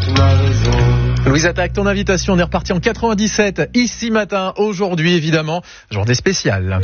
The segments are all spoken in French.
Louise Attaque, ton invitation, on est reparti en 97, ici matin, aujourd'hui évidemment, journée spéciale.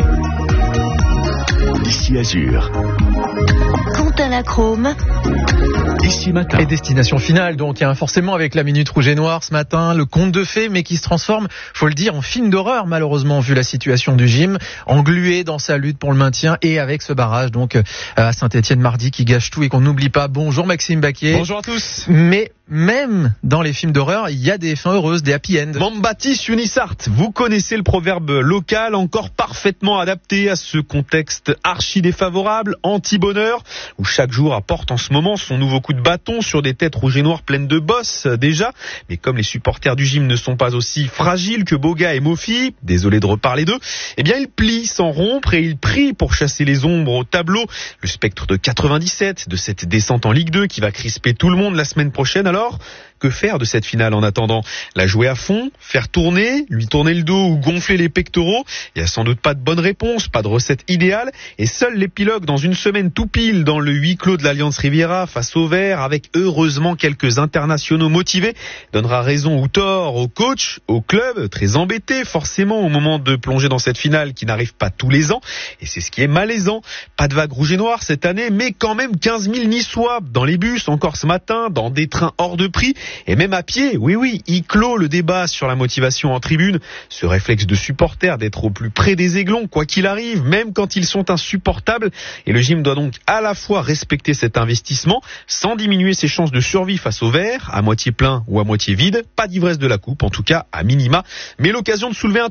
Ici Azur. Quentin Lachrome. Ici matin. Et destination finale, donc forcément avec la Minute Rouge et Noire ce matin, le conte de fées, mais qui se transforme, faut le dire, en film d'horreur malheureusement vu la situation du gym, englué dans sa lutte pour le maintien et avec ce barrage donc à Saint-Étienne mardi qui gâche tout et qu'on n'oublie pas. Bonjour Maxime Baquier. Bonjour à tous. Mais même dans les films d'horreur, il y a des fins heureuses, des happy end. Mambatis Unisart, vous connaissez le proverbe local encore parfaitement adapté à ce contexte archi défavorable, anti-bonheur, où chaque jour apporte en ce moment son nouveau coup de bâton sur des têtes rouges et noires pleines de bosses déjà. Mais comme les supporters du gym ne sont pas aussi fragiles que Boga et Mofi, désolé de reparler d'eux, eh bien ils plient sans rompre et ils prient pour chasser les ombres au tableau. Le spectre de 97, de cette descente en Ligue 2 qui va crisper tout le monde la semaine prochaine. Alors, que faire de cette finale en attendant? La jouer à fond? Faire tourner? Lui tourner le dos ou gonfler les pectoraux? Il n'y a sans doute pas de bonne réponse, pas de recette idéale. Et seul l'épilogue dans une semaine tout pile dans le huis clos de l'Alliance Riviera face au Vert, avec heureusement quelques internationaux motivés, donnera raison ou tort au coach, au club, très embêté forcément au moment de plonger dans cette finale qui n'arrive pas tous les ans. Et c'est ce qui est malaisant. Pas de vague rouge et noire cette année, mais quand même 15 000 Niçois dans les bus encore ce matin, dans des trains hors de prix. Et même à pied, oui, il clôt le débat sur la motivation en tribune. Ce réflexe de supporter d'être au plus près des aiglons, quoi qu'il arrive, même quand ils sont insupportables. Et le gym doit donc à la fois respecter cet investissement, sans diminuer ses chances de survie face au Vert, à moitié plein ou à moitié vide. Pas d'ivresse de la coupe, en tout cas à minima. Mais l'occasion de soulever un